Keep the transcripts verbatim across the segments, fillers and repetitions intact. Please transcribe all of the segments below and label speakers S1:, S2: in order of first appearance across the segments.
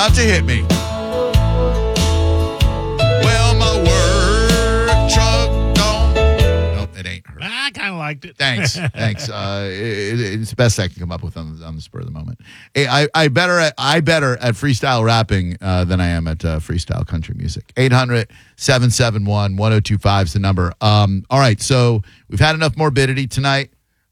S1: about to hit me. Well, my work truck don't. Nope, it ain't her.
S2: I kind of liked it.
S1: Thanks, thanks. Uh, it, it's the best I can come up with on, on the spur of the moment. Hey, I, I better at I better at freestyle rapping uh, than I am at uh, freestyle country music. eight hundred, seven seven one, one oh two five is the number. Um, all right, so we've had enough morbidity tonight.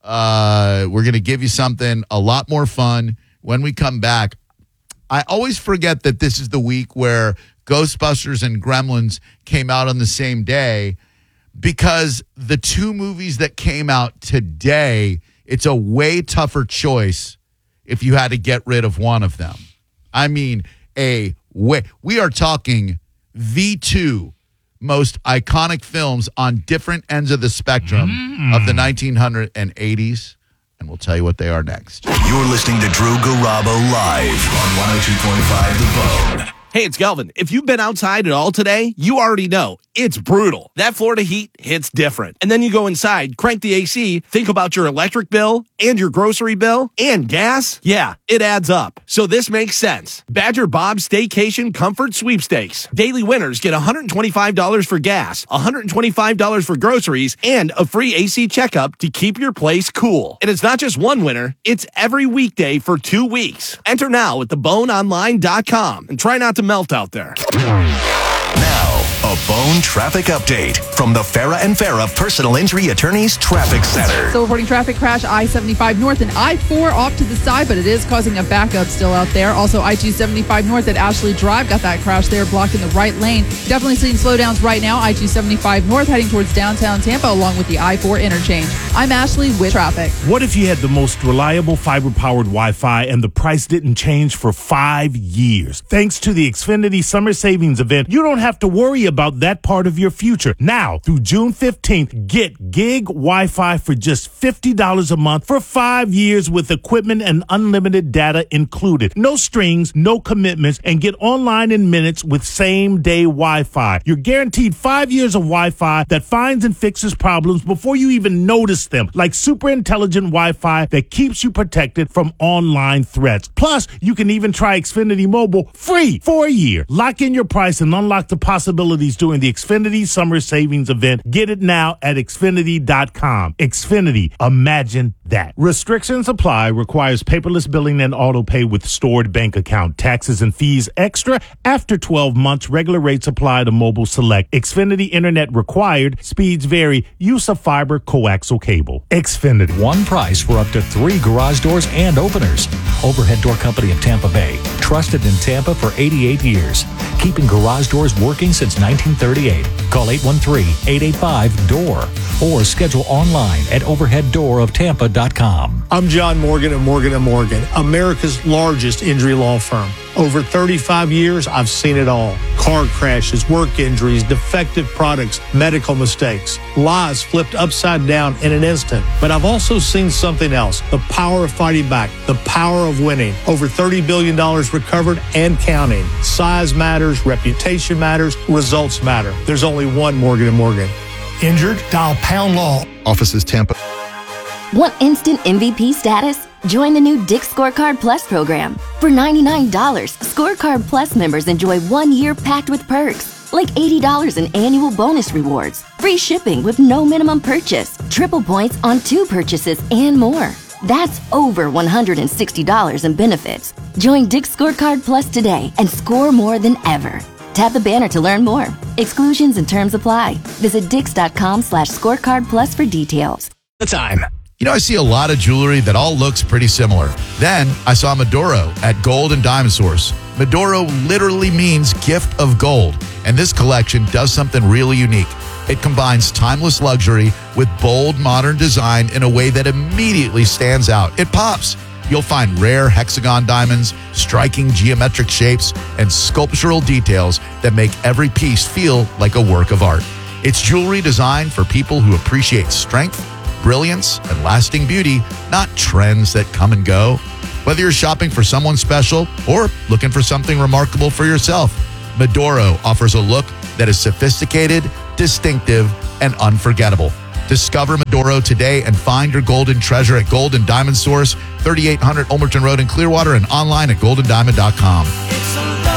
S1: Uh, we're going to give you something a lot more fun when we come back. I always forget that this is the week where Ghostbusters and Gremlins came out on the same day, because the two movies that came out today, it's a way tougher choice if you had to get rid of one of them. I mean, a way. We are talking the two most iconic films on different ends of the spectrum mm. of the nineteen eighties, and we'll tell you what they are next.
S3: You're listening to Drew Garabo live on one oh two point five The Bone.
S4: Hey, it's Galvin. If you've been outside at all today, you already know it's brutal. That Florida heat hits different. And then you go inside, crank the A C, think about your electric bill and your grocery bill and gas. Yeah, it adds up. So this makes sense. Badger Bob's Staycation Comfort Sweepstakes. Daily winners get one hundred twenty-five dollars for gas, one hundred twenty-five dollars for groceries, and a free A C checkup to keep your place cool. And it's not just one winner, it's every weekday for two weeks. Enter now at the bone online dot com and try not to melt out there.
S3: Now, a Bone traffic update from the Farah and Farah Personal Injury Attorneys Traffic Center.
S5: Still reporting traffic crash I seventy-five north and I four off to the side, but it is causing a backup still out there. Also, I two seventy-five north at Ashley Drive got that crash there, blocking the right lane. Definitely seeing slowdowns right now. I two seventy-five north heading towards downtown Tampa along with the I four interchange. I'm Ashley with traffic.
S2: What if you had the most reliable fiber-powered Wi-Fi and the price didn't change for five years? Thanks to the Xfinity Summer Savings Event, you don't have to worry about that part of your future. Now, through June fifteenth, get gig Wi-Fi for just fifty dollars a month for five years with equipment and unlimited data included. No strings, no commitments, and get online in minutes with same-day Wi-Fi. You're guaranteed five years of Wi-Fi that finds and fixes problems before you even notice them, like super intelligent Wi-Fi that keeps you protected from online threats. Plus, you can even try Xfinity Mobile free for a year. Lock in your price and unlock the possibilities during the Xfinity Summer Savings Event. Get it now at Xfinity dot com. Xfinity, imagine that. Restrictions apply. Requires paperless billing and auto pay with stored bank account. Taxes and fees extra after twelve months. Regular rates apply to Mobile Select. Xfinity Internet required. Speeds vary. Use of fiber coaxial cable. Xfinity.
S6: One price for up to three garage doors and openers. Overhead Door Company of Tampa Bay. Trusted in Tampa for eighty-eight years. Keeping garage doors working since nineteen thirty-eight. Call eight one three, eight eight five, D O O R or schedule online at overhead door of tampa dot com.
S7: I'm John Morgan of Morgan and Morgan, America's largest injury law firm. Over thirty-five years, I've seen it all. Car crashes, work injuries, defective products, medical mistakes, lives flipped upside down in an instant. But I've also seen something else, the power of fighting back, the power of winning. Over thirty billion dollars recovered and counting. Size matters, reputation matters, results matter. There's only one Morgan and Morgan.
S8: Injured? Dial Pound Law.
S9: Offices Tampa.
S10: Want instant M V P status? Join the new Dick's Scorecard Plus program. For ninety-nine dollars, Scorecard Plus members enjoy one year packed with perks, like eighty dollars in annual bonus rewards, free shipping with no minimum purchase, triple points on two purchases, and more. That's over one hundred sixty dollars in benefits. Join Dick's Scorecard Plus today and score more than ever. Tap the banner to learn more. Exclusions and terms apply. Visit dix.com slash scorecard plus for details.
S6: The time.
S1: You know, I see a lot of jewelry that all looks pretty similar. Then I saw Medoro at Gold and Diamond Source. Medoro literally means gift of gold, and this collection does something really unique. It combines timeless luxury with bold modern design in a way that immediately stands out. It pops. You'll find rare hexagon diamonds, striking geometric shapes, and sculptural details that make every piece feel like a work of art. It's jewelry designed for people who appreciate strength, brilliance, and lasting beauty, not trends that come and go. Whether you're shopping for someone special or looking for something remarkable for yourself, Medoro offers a look that is sophisticated, distinctive, and unforgettable. Discover Medoro today and find your golden treasure at Gold and Diamond Source, thirty-eight hundred Ulmerton Road in Clearwater, and online at golden diamond dot com.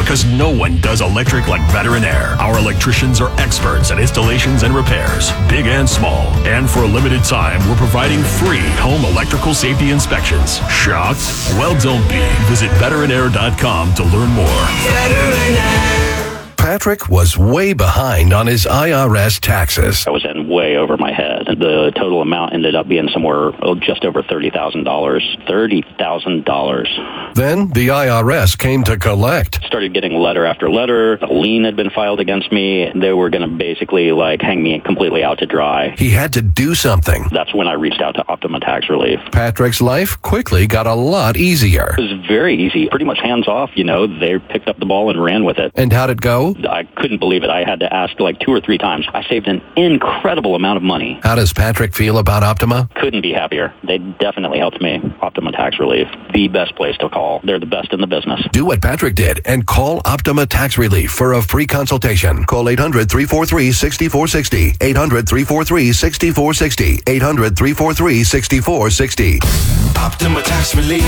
S3: because no one does electric like Veteran Air. Our electricians are experts at installations and repairs, big and small. And for a limited time, we're providing free home electrical safety inspections. Shocked? Well, don't be. Visit veteran air dot com to learn more. Veteran Air.
S9: Patrick was way behind on his I R S taxes.
S11: I was in way over my head. The total amount ended up being somewhere oh, just over thirty thousand dollars. thirty thousand dollars.
S9: Then the I R S came to collect.
S11: Started getting letter after letter. A lien had been filed against me. They were going to basically like hang me completely out to dry.
S9: He had to do something.
S11: That's when I reached out to Optima Tax Relief.
S9: Patrick's life quickly got a lot easier.
S11: It was very easy. Pretty much hands off, you know. They picked up the ball and ran with it.
S9: And how'd it go?
S11: I couldn't believe it. I had to ask like two or three times. I saved an incredible amount of money.
S9: How does Patrick feel about Optima?
S11: Couldn't be happier. They definitely helped me. Optima Tax Relief, the best place to call. They're the best in the business.
S9: Do what Patrick did and call Optima Tax Relief for a free consultation. Call eight hundred, three four three, six four six zero. eight hundred, three four three, six four six zero. eight hundred, three four three, six four six zero.
S3: Optima Tax Relief.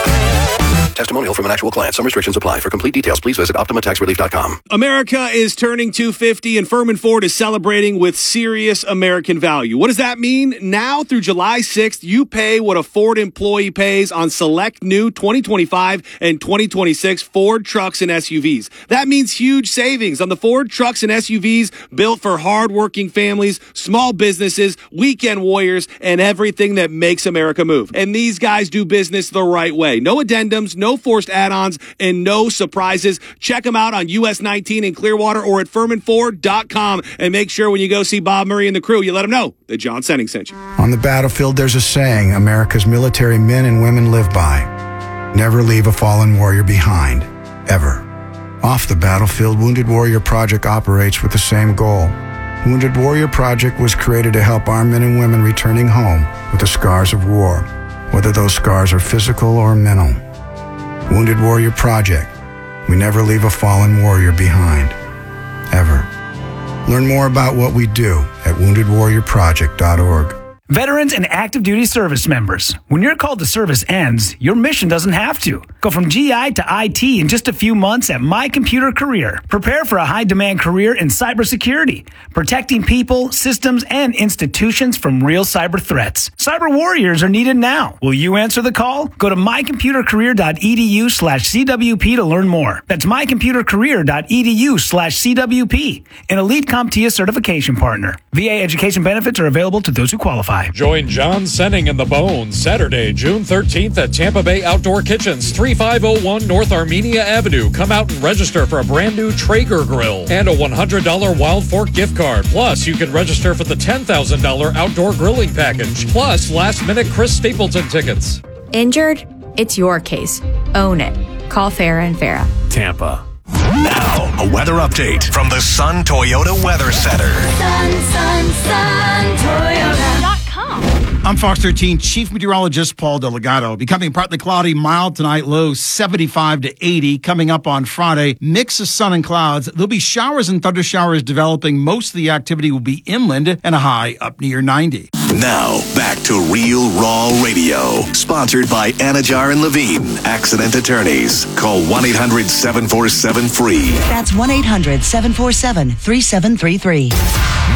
S9: Testimonial from an actual client. Some restrictions apply. For complete details, please visit optima tax relief dot com.
S12: America is turning two fifty, and Furman Ford is celebrating with serious American value. What does that mean? Now through July sixth, you pay what a Ford employee pays on select new twenty twenty-five and twenty twenty-six Ford trucks and S U Vs. That means huge savings on the Ford trucks and S U Vs built for hardworking families, small businesses, weekend warriors, and everything that makes America move. And these guys do business the right way. No addendums, no forced add-ons, and no surprises. Check them out on U S nineteen in Clearwater or at furman ford dot com. And make sure when you go see Bob Murray and the crew, you let them know that John Senning sent you.
S13: On the battlefield, there's a saying America's military men and women live by. Never leave a fallen warrior behind. Ever. Off the battlefield, Wounded Warrior Project operates with the same goal. Wounded Warrior Project was created to help our men and women returning home with the scars of war, whether those scars are physical or mental. Wounded Warrior Project. We never leave a fallen warrior behind. Ever. Learn more about what we do at wounded warrior project dot org.
S14: Veterans and active duty service members, when your call to service ends, your mission doesn't have to. Go from G I to I T in just a few months at My Computer Career. Prepare for a high-demand career in cybersecurity, protecting people, systems, and institutions from real cyber threats. Cyber warriors are needed now. Will you answer the call? Go to my computer career dot e d u slash c w p to learn more. That's my computer career dot e d u slash c w p, an elite CompTIA certification partner. V A education benefits are available to those who qualify.
S15: Join John Senning and the Bones Saturday, June thirteenth at Tampa Bay Outdoor Kitchens, thirty-five oh one North Armenia Avenue. Come out and register for a brand new Traeger grill and a one hundred dollars Wild Fork gift card. Plus, you can register for the ten thousand dollars outdoor grilling package. Plus, last-minute Chris Stapleton tickets.
S16: Injured? It's your case. Own it. Call Farah and Farah.
S3: Tampa. Now, a weather update from the Sun Toyota Weather Center.
S17: Sun, Sun, Sun, Toyota. I'm Fox thirteen Chief Meteorologist Paul Delgado. Becoming partly cloudy, mild tonight, low seventy-five to eighty. Coming up on Friday, mix of sun and clouds. There'll be showers and thunder showers developing. Most of the activity will be inland and a high up near ninety.
S3: Now, back to Real Raw Radio. Sponsored by Anajar and Levine, Accident Attorneys. Call one eight hundred seven four seven free.
S18: That's one eight hundred seven four seven three seven three three.